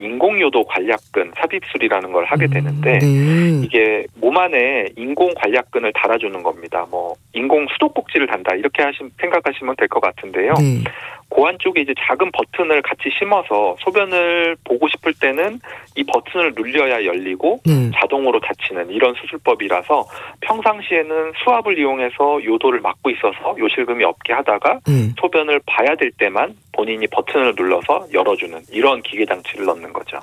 인공요도 관략근 삽입술이라는 걸 하게 되는데 이게 몸 안에 인공 관략근을 달아주는 겁니다. 뭐 인공 수도꼭지를 단다 이렇게 생각하시면 될 것 같은데요. 그 안쪽에 이제 작은 버튼을 같이 심어서 소변을 보고 싶을 때는 이 버튼을 눌려야 열리고 자동으로 닫히는 이런 수술법이라서 평상시에는 수압을 이용해서 요도를 막고 있어서 요실금이 없게 하다가 소변을 봐야 될 때만 본인이 버튼을 눌러서 열어주는 이런 기계 장치를 넣는 거죠.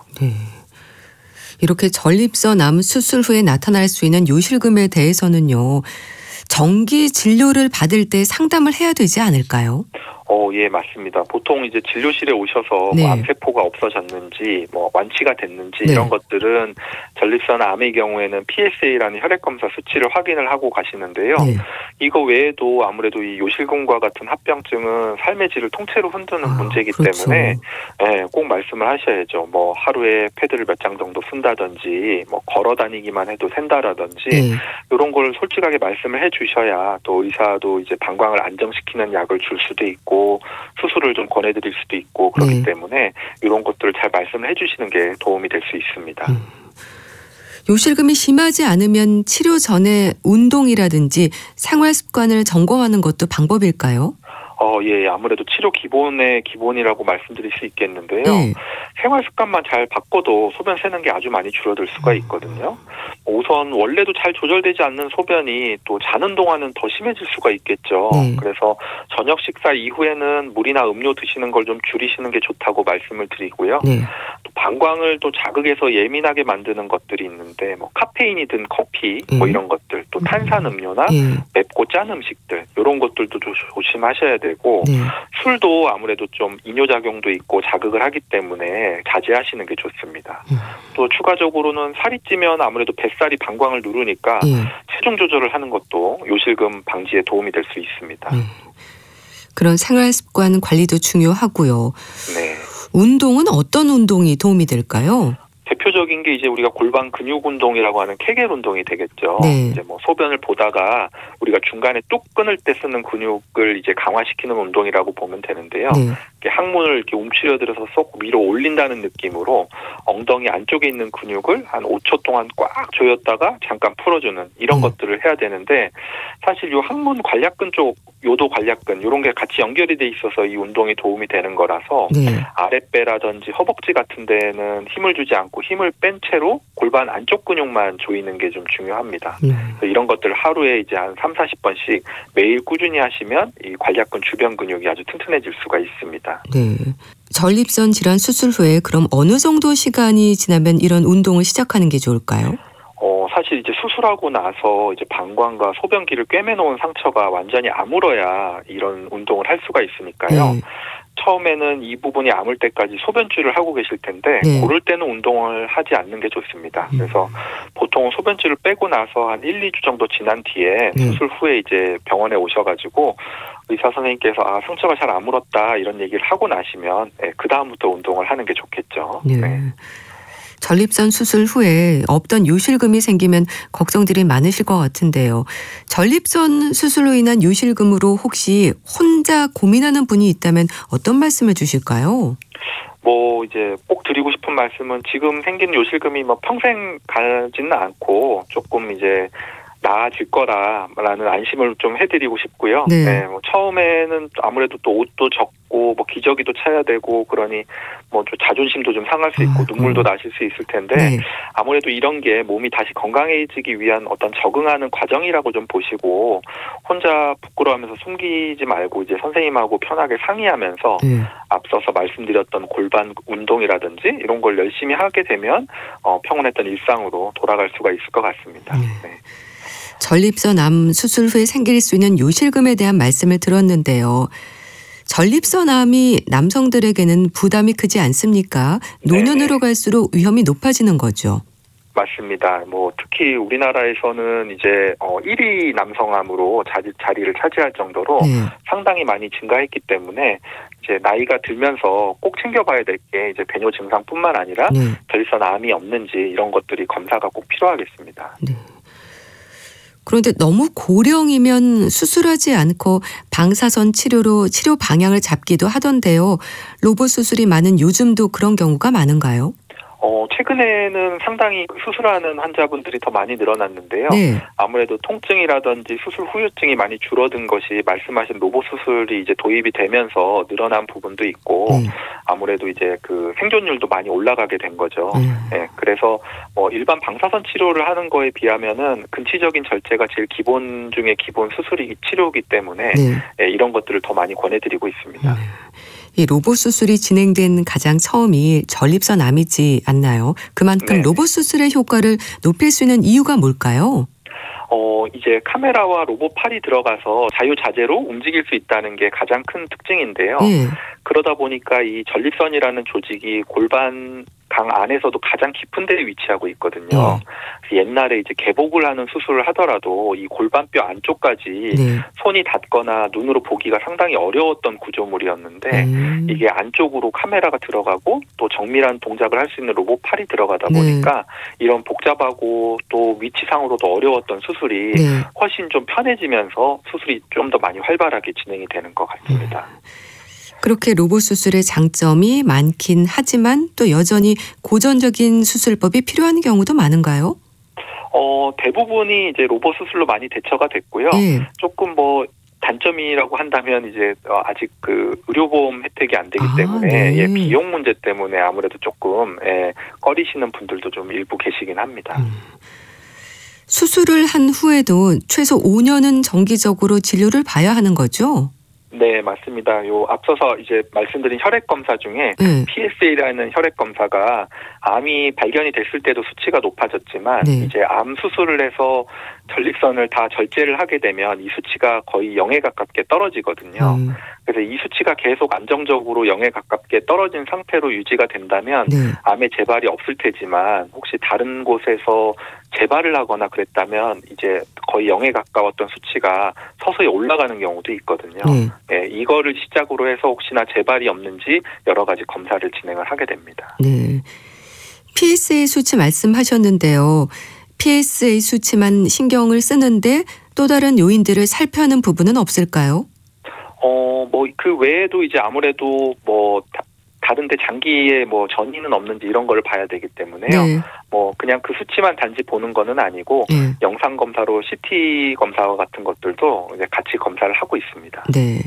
이렇게 전립선 암 수술 후에 나타날 수 있는 요실금에 대해서는요. 정기 진료를 받을 때 상담을 해야 되지 않을까요? 예, 맞습니다. 보통 이제 진료실에 오셔서 뭐 암세포가 없어졌는지, 뭐 완치가 됐는지 이런 것들은 전립선 암의 경우에는 PSA라는 혈액검사 수치를 확인을 하고 가시는데요. 이거 외에도 아무래도 이 요실금과 같은 합병증은 삶의 질을 통째로 흔드는 문제이기 때문에 꼭 말씀을 하셔야죠. 뭐 하루에 패드를 몇 장 정도 쓴다든지, 뭐 걸어 다니기만 해도 샌다라든지 이런 걸 솔직하게 말씀을 해주셔야 또 의사도 이제 방광을 안정시키는 약을 줄 수도 있고 수술을 좀 권해드릴 수도 있고 그렇기 때문에 이런 것들을 잘 말씀을 해주시는 게 도움이 될 수 있습니다. 요실금이 심하지 않으면 치료 전에 운동이라든지 생활 습관을 점검하는 것도 방법일까요? 예, 아무래도 치료 기본의 기본이라고 말씀드릴 수 있겠는데요. 생활 습관만 잘 바꿔도 소변 새는 게 아주 많이 줄어들 수가 있거든요. 우선 원래도 잘 조절되지 않는 소변이 또 자는 동안은 더 심해질 수가 있겠죠. 그래서 저녁 식사 이후에는 물이나 음료 드시는 걸 좀 줄이시는 게 좋다고 말씀을 드리고요. 또 방광을 또 자극해서 예민하게 만드는 것들이 있는데 뭐 카페인이 든 커피 뭐 이런 것들 또 탄산 음료나 맵고 짠 음식들 이런 것들도 조심하셔야 되고 술도 아무래도 좀 이뇨작용도 있고 자극을 하기 때문에 자제하시는 게 좋습니다. 또 추가적으로는 살이 찌면 아무래도 뱃살이 방광을 누르니까 체중 조절을 하는 것도 요실금 방지에 도움이 될 수 있습니다. 그런 생활 습관 관리도 중요하고요. 운동은 어떤 운동이 도움이 될까요? 대표적인 게 이제 우리가 골반 근육 운동이라고 하는 케겔 운동이 되겠죠. 이제 뭐 소변을 보다가 우리가 중간에 뚝 끊을 때 쓰는 근육을 이제 강화시키는 운동이라고 보면 되는데요. 이렇게 항문을 이렇게 움츠려들어서 쏙 위로 올린다는 느낌으로 엉덩이 안쪽에 있는 근육을 한 5초 동안 꽉 조였다가 잠깐 풀어주는 이런 것들을 해야 되는데 사실 이 항문 관략근 쪽 요도 관략근 이런 게 같이 연결이 돼 있어서 이 운동이 도움이 되는 거라서 아랫배라든지 허벅지 같은 데는 힘을 주지 않고 힘을 뺀 채로 골반 안쪽 근육만 조이는 게 좀 중요합니다. 이런 것들 하루에 이제 한 30-40번씩 매일 꾸준히 하시면 이 관략근 주변 근육이 아주 튼튼해질 수가 있습니다. 전립선 질환 수술 후에 그럼 어느 정도 시간이 지나면 이런 운동을 시작하는 게 좋을까요? 사실 이제 수술하고 나서 이제 방광과 소변기를 꿰매놓은 상처가 완전히 아물어야 이런 운동을 할 수가 있으니까요. 처음에는 이 부분이 아물 때까지 소변줄을 하고 계실 텐데 그럴 때는 운동을 하지 않는 게 좋습니다. 그래서 보통 소변줄을 빼고 나서 한 1-2주 정도 지난 뒤에 수술 후에 이제 병원에 오셔가지고 의사 선생님께서 상처가 잘 아물었다 이런 얘기를 하고 나시면 그 다음부터 운동을 하는 게 좋겠죠. 전립선 수술 후에 없던 요실금이 생기면 걱정들이 많으실 것 같은데요. 전립선 수술로 인한 요실금으로 혹시 혼자 고민하는 분이 있다면 어떤 말씀을 주실까요? 뭐 이제 꼭 드리고 싶은 말씀은 지금 생긴 요실금이 뭐 평생 가지는 않고 조금 이제 나아질 거라라는 안심을 좀 해드리고 싶고요. 뭐 처음에는 아무래도 또 옷도 적고 뭐 기저귀도 차야 되고 그러니 뭐 좀 자존심도 좀 상할 수 있고 눈물도 나실 수 있을 텐데 아무래도 이런 게 몸이 다시 건강해지기 위한 어떤 적응하는 과정이라고 좀 보시고 혼자 부끄러워하면서 숨기지 말고 이제 선생님하고 편하게 상의하면서 앞서서 말씀드렸던 골반 운동이라든지 이런 걸 열심히 하게 되면 평온했던 일상으로 돌아갈 수가 있을 것 같습니다. 전립선 암 수술 후에 생길 수 있는 요실금에 대한 말씀을 들었는데요. 전립선 암이 남성들에게는 부담이 크지 않습니까? 노년으로 갈수록 위험이 높아지는 거죠. 맞습니다. 뭐 특히 우리나라에서는 이제 1위 남성암으로 자리를 차지할 정도로 상당히 많이 증가했기 때문에 이제 나이가 들면서 꼭 챙겨봐야 될 게 이제 배뇨 증상뿐만 아니라 전립선 암이 없는지 이런 것들이 검사가 꼭 필요하겠습니다. 그런데 너무 고령이면 수술하지 않고 방사선 치료로 치료 방향을 잡기도 하던데요. 로봇 수술이 많은 요즘도 그런 경우가 많은가요? 최근에는 상당히 수술하는 환자분들이 더 많이 늘어났는데요. 네. 아무래도 통증이라든지 수술 후유증이 많이 줄어든 것이 말씀하신 로봇 수술이 이제 도입이 되면서 늘어난 부분도 있고 아무래도 이제 그 생존율도 많이 올라가게 된 거죠. 네, 그래서 일반 방사선 치료를 하는 거에 비하면은 근치적인 절제가 제일 기본 중에 기본 수술이 치료이기 때문에 네, 이런 것들을 더 많이 권해드리고 있습니다. 이 로봇 수술이 진행된 가장 처음이 전립선 암이지 않나요? 그만큼 네. 로봇 수술의 효과를 높일 수 있는 이유가 뭘까요? 이제 카메라와 로봇 팔이 들어가서 자유자재로 움직일 수 있다는 게 가장 큰 특징인데요. 그러다 보니까 이 전립선이라는 조직이 골반 강 안에서도 가장 깊은 데에 위치하고 있거든요. 옛날에 이제 개복을 하는 수술을 하더라도 이 골반뼈 안쪽까지 손이 닿거나 눈으로 보기가 상당히 어려웠던 구조물이었는데 이게 안쪽으로 카메라가 들어가고 또 정밀한 동작을 할 수 있는 로봇 팔이 들어가다 보니까 이런 복잡하고 또 위치상으로도 어려웠던 수술이 훨씬 좀 편해지면서 수술이 좀 더 많이 활발하게 진행이 되는 것 같습니다. 그렇게 로봇 수술의 장점이 많긴 하지만 또 여전히 고전적인 수술법이 필요한 경우도 많은가요? 대부분이 이제 로봇 수술로 많이 대처가 됐고요. 조금 단점이라고 한다면 이제 아직 그 의료보험 혜택이 안 되기 때문에 비용 문제 때문에 아무래도 조금 꺼리시는 분들도 좀 일부 계시긴 합니다. 수술을 한 후에도 최소 5년은 정기적으로 진료를 봐야 하는 거죠? 네, 맞습니다. 앞서서 이제 말씀드린 혈액 검사 중에 PSA라는 혈액 검사가 암이 발견이 됐을 때도 수치가 높아졌지만 이제 암 수술을 해서 전립선을 다 절제를 하게 되면 이 수치가 거의 0에 가깝게 떨어지거든요. 그래서 이 수치가 계속 안정적으로 0에 가깝게 떨어진 상태로 유지가 된다면 암의 재발이 없을 테지만 혹시 다른 곳에서 재발을 하거나 그랬다면 이제 거의 0에 가까웠던 수치가 서서히 올라가는 경우도 있거든요. 이거를 시작으로 해서 혹시나 재발이 없는지 여러 가지 검사를 진행을 하게 됩니다. 네. PSA 수치 말씀하셨는데요. PSA 수치만 신경을 쓰는데 또 다른 요인들을 살펴야 하는 부분은 없을까요? 그 외에도 이제 아무래도 다른데 장기에 전이는 없는지 이런 걸 봐야 되기 때문에요. 그냥 그 수치만 단지 보는 거는 아니고 영상 검사로 CT 검사 같은 것들도 이제 같이 검사를 하고 있습니다. 네.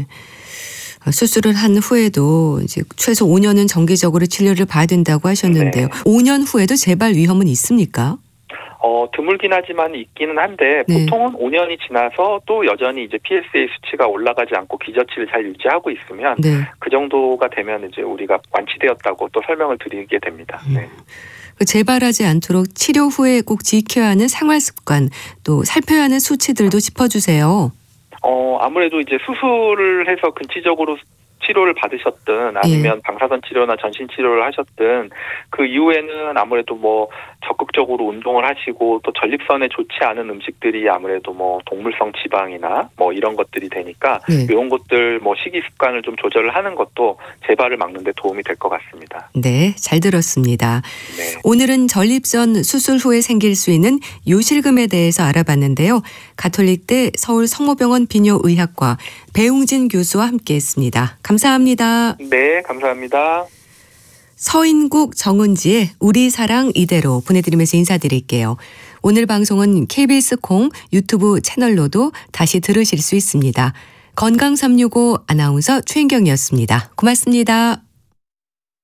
수술을 한 후에도 이제 최소 5년은 정기적으로 진료를 봐야 된다고 하셨는데요. 5년 후에도 재발 위험은 있습니까? 드물긴 하지만 있기는 한데 보통은 5년이 지나서 또 여전히 이제 PSA 수치가 올라가지 않고 기저치를 잘 유지하고 있으면 그 정도가 되면 이제 우리가 완치되었다고 또 설명을 드리게 됩니다. 재발하지 않도록 치료 후에 꼭 지켜야 하는 생활 습관 또 살펴야 하는 수치들도 짚어주세요. 아무래도 이제 수술을 해서 근치적으로 치료를 받으셨든 아니면 방사선 치료나 전신 치료를 하셨든 그 이후에는 아무래도 적극적으로 운동을 하시고 또 전립선에 좋지 않은 음식들이 아무래도 동물성 지방이나 이런 것들이 되니까 이런 것들 식이 습관을 좀 조절을 하는 것도 재발을 막는 데 도움이 될 것 같습니다. 네, 잘 들었습니다. 오늘은 전립선 수술 후에 생길 수 있는 요실금에 대해서 알아봤는데요. 가톨릭대 서울 성모병원 비뇨의학과 배웅진 교수와 함께했습니다. 감사합니다. 네, 감사합니다. 서인국 정은지의 우리 사랑 이대로 보내드리면서 인사드릴게요. 오늘 방송은 KBS 콩 유튜브 채널로도 다시 들으실 수 있습니다. 건강365 아나운서 최인경이었습니다. 고맙습니다.